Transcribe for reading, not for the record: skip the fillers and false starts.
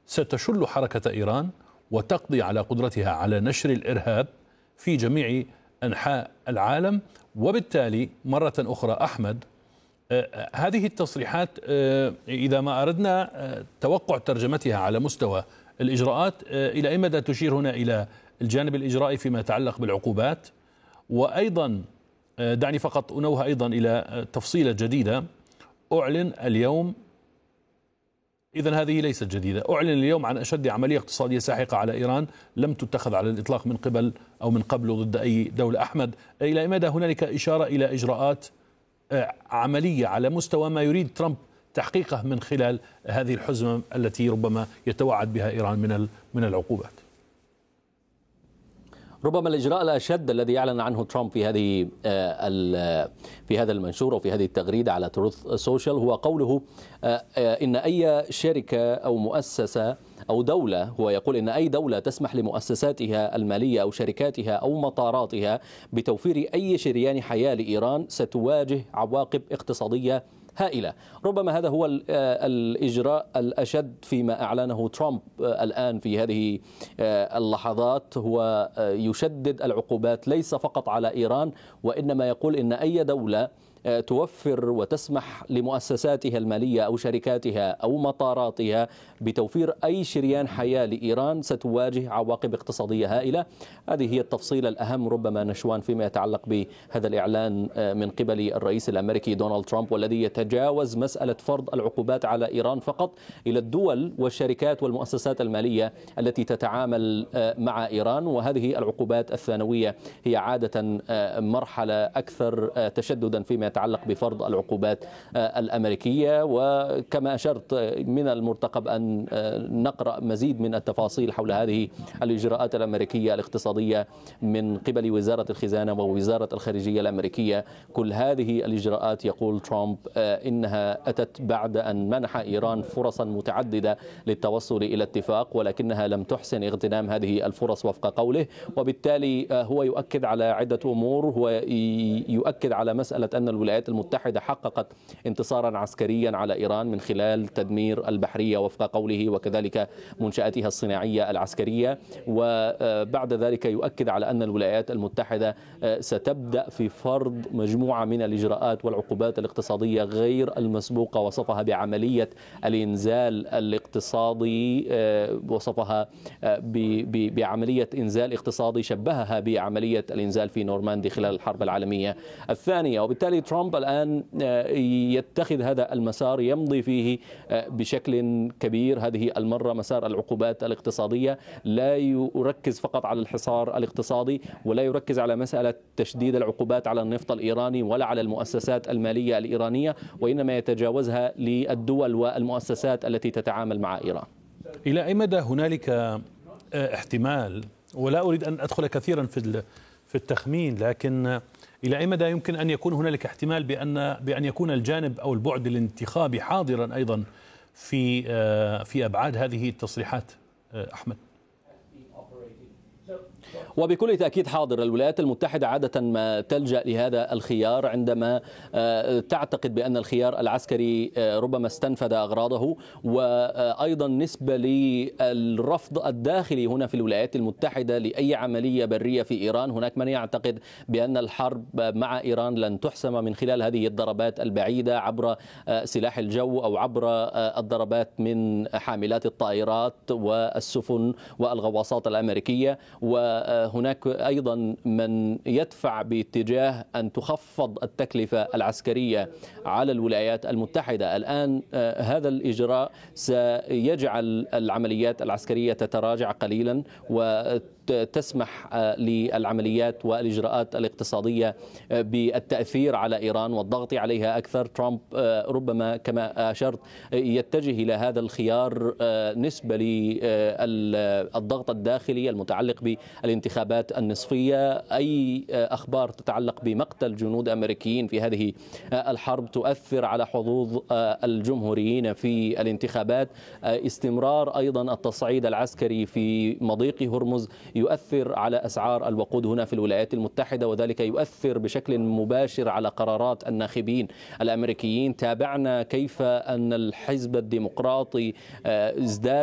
ستشل حركة إيران وتقضي على قدرتها على نشر الإرهاب في جميع أنحاء العالم. وبالتالي مرة أخرى أحمد، هذه التصريحات إذا ما أردنا توقع ترجمتها على مستوى الإجراءات، إلى أي مدى تشير هنا إلى الجانب الإجرائي فيما يتعلق بالعقوبات؟ وأيضا دعني فقط أنوه أيضا إلى تفصيلة جديدة أعلن اليوم، إذن هذه ليست جديدة، أعلن اليوم عن أشد عملية اقتصادية ساحقة على إيران لم تتخذ على الإطلاق من قبل أو من قبل ضد أي دولة. أحمد، إلى أي مدى هنالك إشارة إلى إجراءات عملية على مستوى ما يريد ترامب تحقيقه من خلال هذه الحزمة التي ربما يتوعد بها إيران من العقوبات؟ ربما الإجراء الأشد الذي أعلن عنه ترامب في هذا المنشور وفي هذه التغريدة على تروث سوشيال هو قوله إن أي شركة أو مؤسسة أو دولة، هو يقول إن أي دولة تسمح لمؤسساتها المالية أو شركاتها أو مطاراتها بتوفير أي شريان حياة لإيران ستواجه عواقب اقتصادية هائلة. ربما هذا هو الإجراء الأشد فيما أعلنه ترامب الآن في هذه اللحظات، هو يشدد العقوبات ليس فقط على إيران، وإنما يقول إن أي دولة توفر وتسمح لمؤسساتها المالية أو شركاتها أو مطاراتها بتوفير أي شريان حياة لإيران ستواجه عواقب اقتصادية هائلة. هذه هي التفصيلة الأهم ربما نشوان فيما يتعلق بهذا الإعلان من قبل الرئيس الأمريكي دونالد ترامب، والذي يتجاوز مسألة فرض العقوبات على إيران فقط إلى الدول والشركات والمؤسسات المالية التي تتعامل مع إيران. وهذه العقوبات الثانوية هي عادة مرحلة أكثر تشددا فيما يتعلق بفرض العقوبات الأمريكية. وكما أشرت من المرتقب أن نقرأ مزيد من التفاصيل حول هذه الإجراءات الأمريكية الاقتصادية من قبل وزارة الخزانة ووزارة الخارجية الأمريكية. كل هذه الإجراءات يقول ترامب إنها أتت بعد أن منح إيران فرصا متعددة للتوصل إلى اتفاق، ولكنها لم تحسن اغتنام هذه الفرص وفق قوله. وبالتالي هو يؤكد على عدة أمور، هو يؤكد على مسألة أن الولايات المتحدة حققت انتصارا عسكريا على إيران من خلال تدمير البحرية وفق قوله، وكذلك منشآتها الصناعية العسكرية. وبعد ذلك يؤكد على أن الولايات المتحدة ستبدأ في فرض مجموعة من الإجراءات والعقوبات الاقتصادية غير المسبوقة، وصفها بعملية الإنزال الاقتصادي، وصفها بعملية إنزال اقتصادي شبهها بعملية الإنزال في نورماندي خلال الحرب العالمية الثانية. وبالتالي ترامب الآن يتخذ هذا المسار يمضي فيه بشكل كبير هذه المرة مسار العقوبات الاقتصادية، لا يركز فقط على الحصار الاقتصادي ولا يركز على مسألة تشديد العقوبات على النفط الإيراني ولا على المؤسسات المالية الإيرانية، وإنما يتجاوزها للدول والمؤسسات التي تتعامل مع إيران. إلى أي مدى هنالك احتمال، ولا أريد أن أدخل كثيرا في التخمين، لكن إلى أي مدى يمكن أن يكون هنالك احتمال بأن يكون الجانب أو البعد الانتخابي حاضرا أيضا في أبعاد هذه التصريحات؟ أحمد. وبكل تأكيد حاضر. الولايات المتحدة عادة ما تلجأ لهذا الخيار عندما تعتقد بأن الخيار العسكري ربما استنفذ أغراضه، وأيضا نسبة للرفض الداخلي هنا في الولايات المتحدة لأي عملية برية في إيران. هناك من يعتقد بأن الحرب مع إيران لن تحسم من خلال هذه الضربات البعيدة عبر سلاح الجو أو عبر الضربات من حاملات الطائرات والسفن والغواصات الأمريكية. وهناك أيضا من يدفع باتجاه أن تخفض التكلفة العسكرية على الولايات المتحدة. الآن هذا الإجراء سيجعل العمليات العسكرية تتراجع قليلا وتسمح للعمليات والإجراءات الاقتصادية بالتأثير على إيران والضغط عليها أكثر. ترامب ربما كما أشرت يتجه إلى هذا الخيار نسبة للضغط الداخلي المتعلق بالانتخابات النصفية. أي أخبار تتعلق بمقتل جنود أمريكيين في هذه الحرب تؤثر على حظوظ الجمهوريين في الانتخابات. استمرار أيضا التصعيد العسكري في مضيق هرمز يؤثر على أسعار الوقود هنا في الولايات المتحدة، وذلك يؤثر بشكل مباشر على قرارات الناخبين الأمريكيين. تابعنا كيف أن الحزب الديمقراطي ازداد